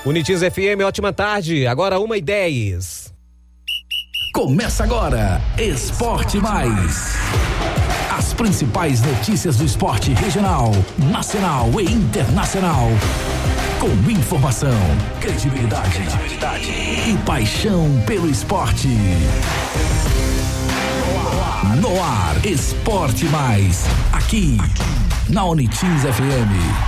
Unitiz FM, ótima tarde. Agora 1h10. Começa agora, Esporte Mais. As principais notícias do esporte regional, nacional e internacional. Com informação, credibilidade e paixão pelo esporte. No ar, Esporte Mais. Aqui, na Unitiz FM.